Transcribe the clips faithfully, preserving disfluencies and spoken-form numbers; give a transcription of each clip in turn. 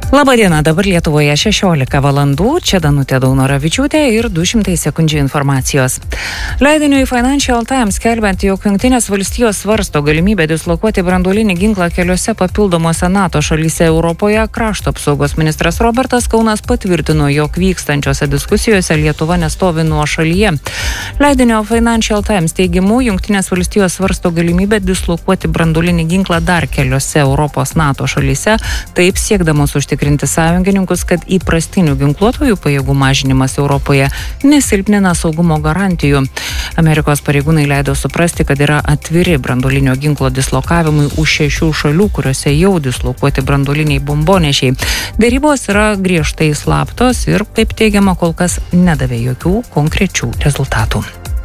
Labadiena, dabar Lietuvoje šešiolika valandų, čia Danutė Daunoravičiūtė ir du šimtai sekundžių informacijos. Leidiniui Financial Times skelbiant, jog Jungtinės valstijos svarsto galimybę dislokuoti branduolinį ginklą keliose papildomose NATO šalyse Europoje, krašto apsaugos ministras Robertas Kaunas patvirtino, jog vykstančiose diskusijose Lietuva nestovi nuošalyje. Leidinio Financial Times teigimu, Jungtinės valstijos svarsto galimybę dislokuoti branduolinį ginklą dar keliose Europos NATO šalyse, taip siekdamos užtikrinti Tikrinti sąjungininkus, kad įprastinių ginkluotojų pajėgų mažinimas Europoje nesilpnina saugumo garantijų. Amerikos pareigūnai leido suprasti, kad yra atviri branduolinio ginklo dislokavimui už šešių šalių, kuriuose jau dislokuoti branduoliniai bombonešiai. Dėrybos yra griežtai slaptos ir, kaip teigiama, kol kas nedavė jokių konkrečių rezultatų.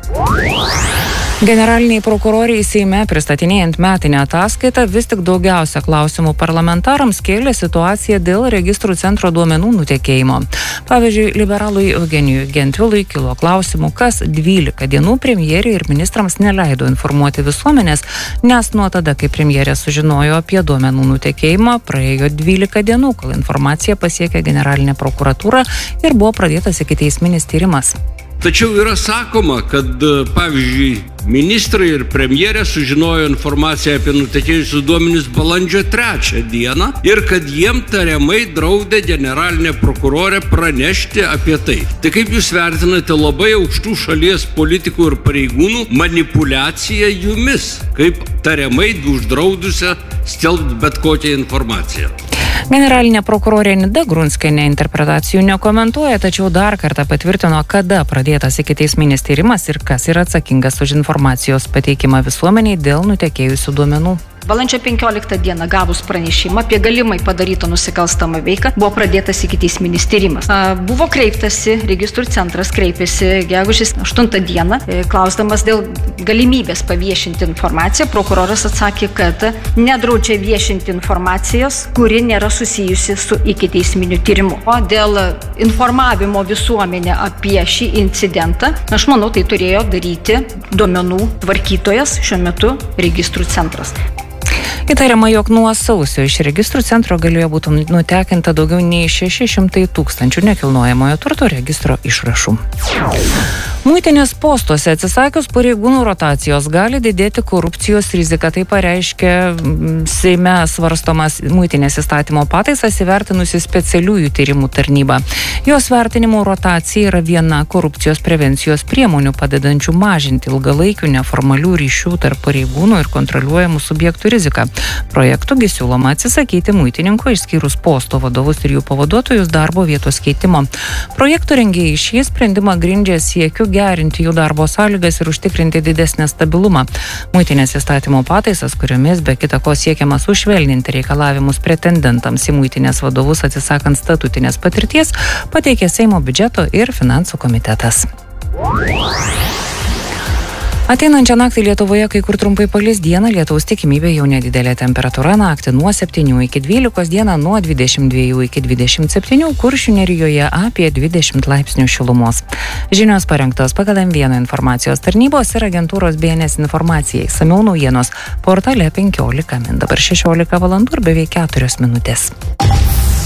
Generaliniai prokuroriai Seime pristatinėjant metinę ataskaitą vis tik daugiausia klausimų parlamentarams kėlė situaciją dėl registrų centro duomenų nutekėjimo. Pavyzdžiui, liberalui Eugenijui Gentvilui kilo klausimų, kas dvylika dienų premjerei ir ministrams neleido informuoti visuomenės, nes nuo tada, kai premjerė sužinojo apie duomenų nutekėjimą, praėjo dvylika dienų, kol informacija pasiekė generalinę prokuratūrą ir buvo pradėtas ikiteisminis tyrimas. Tačiau yra sakoma, kad, pavyzdžiui, ministrai ir premjerė sužinojo informaciją apie nutekėjusius duomenis balandžio trečią dieną ir kad jiem tariamai draudė generalinė prokurorė pranešti apie tai. Tai kaip jūs vertinate labai aukštų šalies politikų ir pareigūnų manipuliaciją jumis, kaip tariamai uždraudusią skelbti bet kokią informaciją? Generalinė prokurorė Nida Grunskienė interpretacijų nekomentuoja, tačiau dar kartą patvirtino, kada pradėtas ikiteisminis tyrimas ir kas yra atsakingas už informacijos pateikimą visuomeniai dėl nutekėjusių duomenų. Balandžio penkioliktą dieną gavus pranešimą apie galimai padarytą nusikalstamą veiką buvo pradėtas ikiteisminis tyrimas. Buvo kreiptasi, registrų centras kreipėsi gegužės aštuntą dieną, klausdamas dėl galimybės paviešinti informaciją. Prokuroras atsakė, kad nedraudžia viešinti informacijos, kuri nėra susijusi su ikiteisminiu tyrimu. O dėl informavimo visuomenę apie šį incidentą, aš manau, tai turėjo daryti duomenų tvarkytojas, šiuo metu registrų centras. Įtariama, jog nuo sausio iš registrų centro galėjo būti nutekinta daugiau nei šeši šimtai tūkstančių nekilnojamojo turto registro išrašų. Muitinės postuose atsisakius pareigūnų rotacijos gali didėti korupcijos rizika. Tai pareiškia Seime svarstomas muitinės įstatymo pataisas įvertinusi specialiųjų tyrimų tarnyba. Jos vertinimų rotacija yra viena korupcijos prevencijos priemonių padedančių mažinti ilgalaikių neformalių ryšių tarp pareigūnų ir kontroliuojamų subjektų riziką. Projektugi siūloma atsisakyti muitininkų išskyrus posto vadovus ir jų pavaduotojus darbo vietos keitimo. Projektų rengėjai šį sprendimą grindžia siekiu gerinti jų darbo sąlygas ir užtikrinti didesnį stabilumą. Muitinės įstatymo pataisas, kuriomis be kita ko siekiama sušvelninti reikalavimus pretendentams į muitinės vadovus atsisakant statutinės patirties, pateikė Seimo biudžeto ir finansų komitetas. Ateinančią naktį Lietuvoje kai kur trumpai palis, dieną lietaus tikimybė jau nedidelė, temperatūra naktį nuo septynių iki dvylikos, dieną nuo dvidešimt dviejų iki dvidešimt septynių, Kuršių nerijoje apie dvidešimt laipsnių šilumos. Žinios parengtos pagal M vienas informacijos tarnybos ir agentūros B N S informacijai. Samiau naujienos portale penkiolika min. Dabar šešiolika valandų ir beveik keturios minutės.